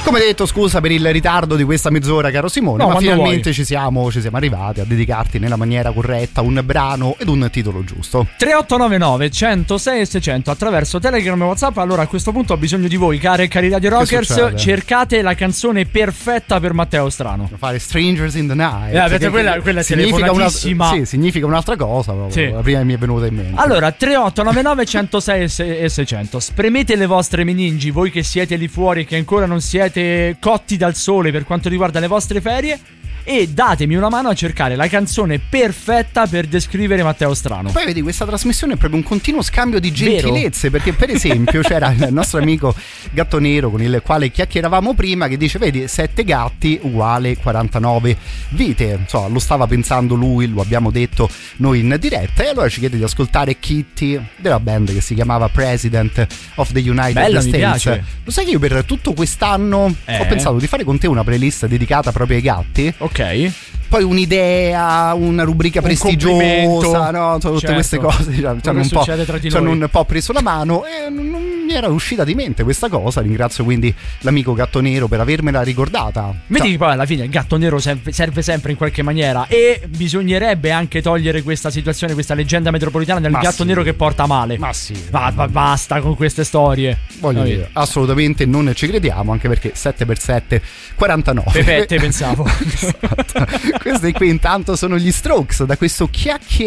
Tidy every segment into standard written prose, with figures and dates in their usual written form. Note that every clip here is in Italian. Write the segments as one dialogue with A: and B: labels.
A: Come detto, scusa per il ritardo di questa mezz'ora, caro Simone, ma finalmente ci siamo arrivati a dedicarti nella maniera corretta un brano ed un titolo giusto.
B: 3899 106 600 attraverso Telegram e WhatsApp. Allora, a questo punto ho bisogno di voi, care e cari Radio Rockers. Cercate la canzone perfetta per Matteo Strano.
A: Fare Strangers in the Night.
B: Quella telefonatissima.
A: Sì, significa un'altra cosa. Sì. La prima mi è venuta in mente.
B: Allora, 3899 106 e 600. Spremete le vostre meningi, voi che siete lì fuori, che ancora non siete cotti dal sole per quanto riguarda le vostre ferie, e datemi una mano a cercare la canzone perfetta per descrivere Matteo Strano.
A: Poi vedi, questa trasmissione è proprio un continuo scambio di gentilezze. Vero? Perché per esempio c'era il nostro amico Gatto Nero, con il quale chiacchieravamo prima, che dice: vedi, 7 gatti uguale 49 vite. Insomma, lo stava pensando lui, lo abbiamo detto noi in diretta, e allora ci chiede di ascoltare Kitty della band che si chiamava President of the United
B: Bella,
A: States.
B: mi piace.
A: Lo sai che io per tutto quest'anno ho pensato di fare con te una playlist dedicata proprio ai gatti?
B: Ok.
A: Poi un'idea, una rubrica prestigiosa, no? Tutte queste cose ci hanno un po' preso la mano, e non mi era uscita di mente questa cosa. Ringrazio quindi l'amico Gatto Nero per avermela ricordata.
B: Vedi che poi alla fine il Gatto Nero serve sempre in qualche maniera, e bisognerebbe anche togliere questa situazione, questa leggenda metropolitana del Gatto Nero che porta male.
A: Ma sì,
B: basta con queste storie.
A: Voglio dire, assolutamente non ci crediamo, anche perché 7x7 49.
B: Pepette, pensavo.
A: Esatto. Questi qui intanto sono gli Strokes, da questo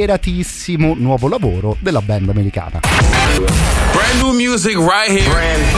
A: chiacchieratissimo nuovo lavoro della band americana.
C: Brand new music right here.